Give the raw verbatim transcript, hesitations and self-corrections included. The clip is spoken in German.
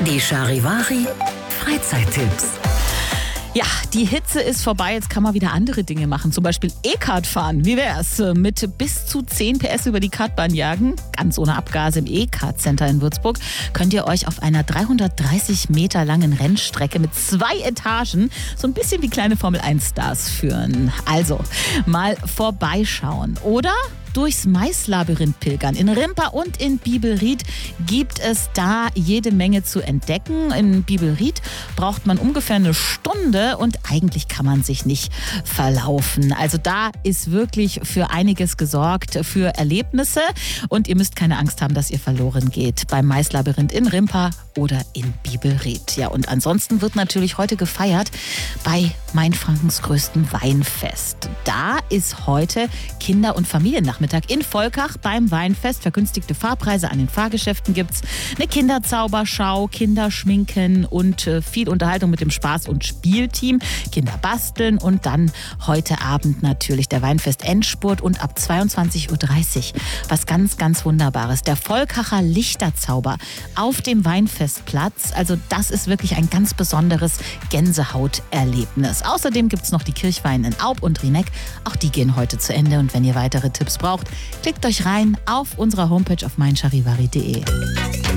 Die Charivari Freizeittipps. Ja, die Hitze ist vorbei, jetzt kann man wieder andere Dinge machen, zum Beispiel E-Kart fahren. Wie wär's? Mit bis zu zehn P S über die Kartbahn jagen, ganz ohne Abgase im E-Kart-Center in Würzburg, könnt ihr euch auf einer dreihundertdreißig Meter langen Rennstrecke mit zwei Etagen so ein bisschen wie kleine Formel eins Stars führen. Also, mal vorbeischauen, oder? Durchs Maislabyrinth pilgern. In Rimpa und in Bibelried gibt es da jede Menge zu entdecken. In Bibelried braucht man ungefähr eine Stunde und eigentlich kann man sich nicht verlaufen. Also da ist wirklich für einiges gesorgt, für Erlebnisse, und ihr müsst keine Angst haben, dass ihr verloren geht beim Maislabyrinth in Rimpa oder in Bibelried. Ja, und ansonsten wird natürlich heute gefeiert bei Mainfrankens größtem Weinfest. Da ist heute Kinder- und Familiennachmittag in Volkach beim Weinfest. Vergünstigte Fahrpreise an den Fahrgeschäften gibt's, eine Kinderzauberschau, Kinderschminken und äh, viel Unterhaltung mit dem Spaß- und Spielteam. Kinder basteln und dann heute Abend natürlich der Weinfest-Endspurt und ab zweiundzwanzig Uhr dreißig was ganz, ganz Wunderbares. Der Volkacher Lichterzauber auf dem Weinfestplatz. Also das ist wirklich ein ganz besonderes Gänsehauterlebnis. Außerdem gibt's noch die Kirchweih in Aub und Rieneck. Auch die gehen heute zu Ende, und wenn ihr weitere Tipps braucht, klickt euch rein auf unserer Homepage auf mein charivari punkt de.